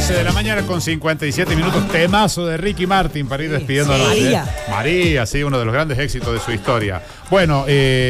11 de la mañana con 57 minutos. Temazo de Ricky Martin para ir despidiéndonos. María, sí, uno de los grandes éxitos de su historia. Bueno,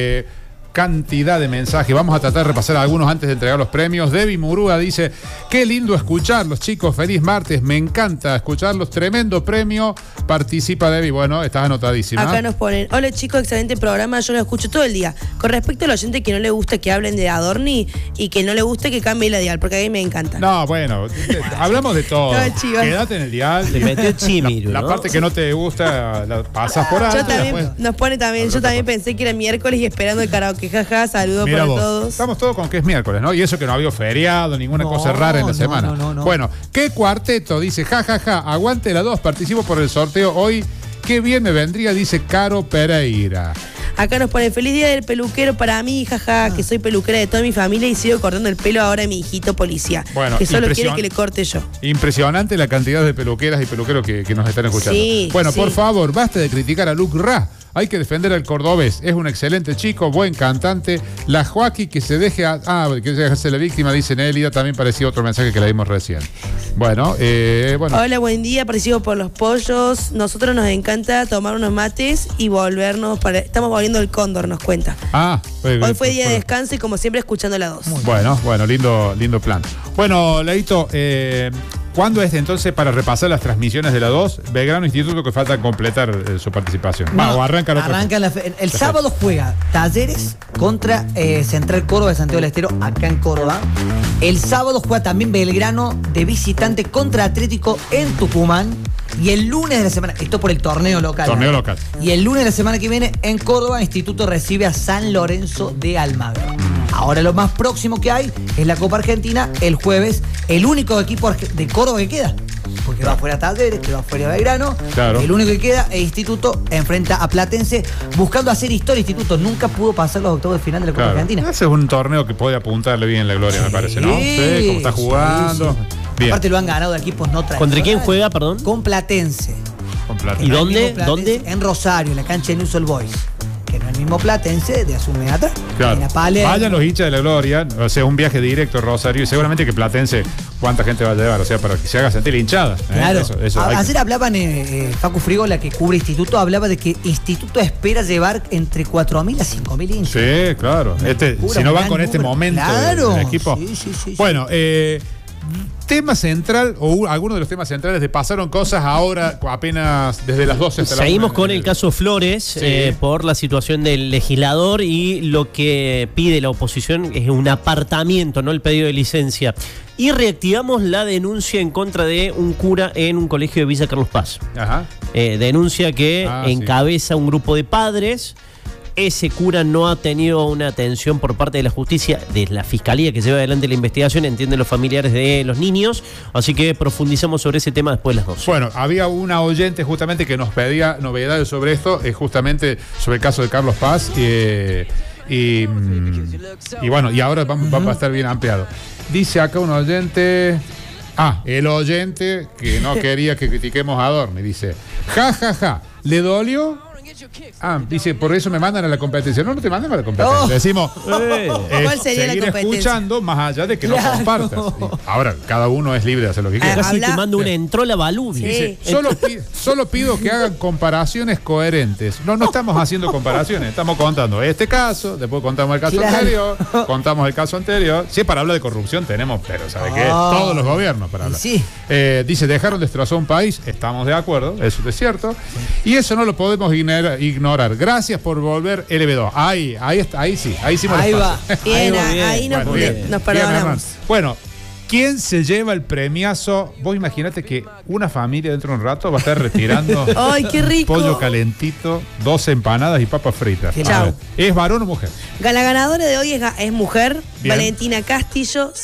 cantidad de mensajes. Vamos a tratar de repasar algunos antes de entregar los premios. Debbie Murúa dice: qué lindo escucharlos, chicos. Feliz martes. Me encanta escucharlos. Tremendo premio. Participa Debbie. Bueno, estás anotadísima. Acá nos ponen: hola chicos, excelente programa. Yo lo escucho todo el día. Con respecto al oyente que no le gusta que hablen de Adorni y que no le gusta que cambie la dial, porque a mí me encanta. No, bueno, hablamos de todo. Quédate en el dial. Le metió chimiru, la parte que no te gusta la pasas por alto. Yo también, nos pone también, yo también pensé que era miércoles y esperando el karaoke. Jaja, saludos para todos. Estamos todos con que es miércoles, ¿no? Y eso que no había feriado, ninguna cosa rara en la semana. No. Bueno, ¿qué cuarteto? Dice, jajaja, aguante la 2, participo por el sorteo hoy. Qué bien me vendría, dice Caro Pereira. Acá nos pone: feliz día del peluquero para mí, jaja, que soy peluquera de toda mi familia y sigo cortando el pelo ahora a mi hijito policía. Bueno, que solo quiere que le corte yo. Impresionante la cantidad de peluqueras y peluqueros que nos están escuchando. Sí, bueno, sí. Por favor, basta de criticar a Luke Ra. Hay que defender al cordobés. Es un excelente chico, buen cantante. La Joaquín que se deje que se hace la víctima, dice Nélida. También parecía otro mensaje que le dimos recién. Bueno. Hola, buen día. Parecido por los pollos. Nosotros nos encanta tomar unos mates y volvernos estamos volviendo el cóndor, nos cuenta. Hoy fue día de descanso y como siempre escuchando la 2. Bueno, lindo plan. Bueno, Leito, ¿cuándo es entonces para repasar las transmisiones de la 2? Belgrano Instituto, que falta completar su participación. O arranca el sábado juega Talleres contra Central Córdoba de Santiago del Estero, acá en Córdoba. El sábado juega también Belgrano de visitante contra Atlético en Tucumán. Y el lunes de la semana, esto por el torneo local. Y el lunes de la semana que viene en Córdoba, Instituto recibe a San Lorenzo de Almagro. Ahora lo más próximo que hay es la Copa Argentina el jueves, el único equipo de Córdoba que queda. Porque va fuera Talleres, que va fuera Belgrano. Claro. El único que queda es Instituto, enfrenta a Platense, buscando hacer historia. Instituto nunca pudo pasar los octavos de final de la Copa Argentina. Ese es un torneo que puede apuntarle bien la gloria, me parece, ¿no? Sí, como está jugando. Sí. Bien. Aparte lo han ganado de equipos no tradicionales. ¿Contra quién juega, perdón? Con Platense. ¿Y dónde? En Rosario, en la cancha de News All Boys. Que no es el mismo Platense de hace un mes atrás. Claro. Vayan los hinchas de la gloria, o sea, un viaje directo a Rosario, y seguramente que Platense, ¿cuánta gente va a llevar? O sea, para que se haga sentir hinchada. Claro. Ayer hablaban, Facu Frigola, que cubre Instituto, hablaba de que Instituto espera llevar entre 4.000 a 5.000 hinchas. Sí, claro. Si no van con este momento del equipo. Sí. Bueno, tema central, o alguno de los temas centrales de pasaron cosas ahora apenas desde las 12 hasta la 1. Seguimos con el caso Flores, por la situación del legislador, y lo que pide la oposición es un apartamiento, no el pedido de licencia. Y reactivamos la denuncia en contra de un cura en un colegio de Villa Carlos Paz. Ajá. Denuncia que encabeza un grupo de padres. Ese cura no ha tenido una atención por parte de la justicia, de la fiscalía que lleva adelante la investigación, entienden los familiares de los niños, así que profundizamos sobre ese tema después de las 12. Bueno, había una oyente justamente que nos pedía novedades sobre esto, justamente sobre el caso de Carlos Paz, y bueno, y ahora va a estar bien ampliado. Dice acá un oyente... el oyente que no quería que critiquemos a Adorni, dice, ¿le dolió? Dice, por eso me mandan a la competencia. No te mandan a la competencia. Decimos, ¿cuál sería la competencia? Escuchando más allá de que no compartas. Ahora, cada uno es libre de hacer lo que quiera. Casi te mando una entrola balú. Dice, solo pido que hagan comparaciones coherentes. No estamos haciendo comparaciones. Estamos contando este caso, después contamos el caso anterior, contamos el caso anterior. Si es para hablar de corrupción, tenemos, pero ¿sabe qué? Todos los gobiernos para hablar. Sí. Dice, dejaron destrozar un país. Estamos de acuerdo, eso es cierto. Y eso no lo podemos ignorar. Gracias por volver LB2. Ahí sí me ahí va. Bien, ahí nos perdonamos. Bueno, ¿quién se lleva el premiazo? Vos imaginate que una familia dentro de un rato va a estar retirando ¡ay, qué rico! Pollo calentito, 2 empanadas y papas fritas. ¿Es varón o mujer? La ganadora de hoy es mujer. Bien. Valentina Castillo,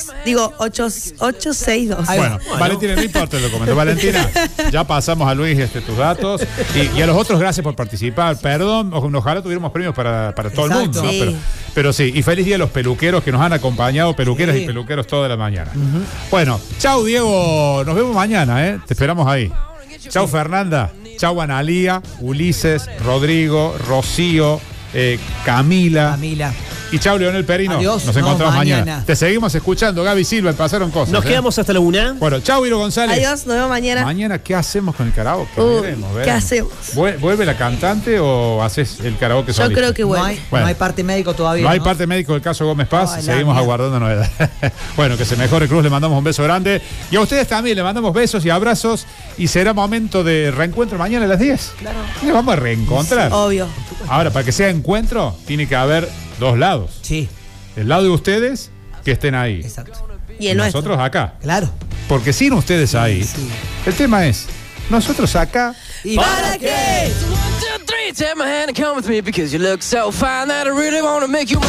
862. Bueno, Valentina, no importa el documento. Valentina, ya pasamos a Luis tus datos. Y a los otros, gracias por participar. Perdón, ojalá tuviéramos premios para todo el mundo, ¿no? Pero sí, y feliz día a los peluqueros que nos han acompañado, peluqueras y peluqueros toda la mañana. Bueno, chau Diego, nos vemos mañana, te esperamos ahí. Chau Fernanda, chau Analía, Ulises, Rodrigo, Rocío, Camila. Y chau, Leonel Perino. Adiós. Nos encontramos mañana. Te seguimos escuchando, Gaby Silva, pasaron cosas. Nos quedamos hasta la 1. Bueno, chau, Iro González. Adiós, nos vemos mañana. Mañana, ¿qué hacemos con el karaoke? Veremos. ¿Qué hacemos? ¿Vuelve la cantante o haces el karaoke solista? Yo creo que vuelve. No hay parte médico todavía. No hay parte médico del caso Gómez Paz. Seguimos aguardando novedades. Bueno, que se mejore Cruz, le mandamos un beso grande. Y a ustedes también le mandamos besos y abrazos. Y será momento de reencuentro mañana a las 10. Claro. Nos vamos a reencontrar. Sí, obvio. Ahora, para que sea encuentro, tiene que haber dos lados. Sí. El lado de ustedes, que estén ahí. Exacto. Y el nosotros nuestro. acá. Claro. Porque sin ustedes ahí, Sí. el tema es, nosotros acá. ¿Y ¿Para qué? Take my hand and come with me because you look so fine that I really want to make you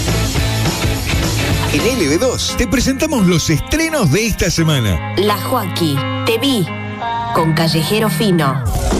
mine. En LB2 te presentamos los estrenos de esta semana. La Joaquí, te vi, con Callejero Fino.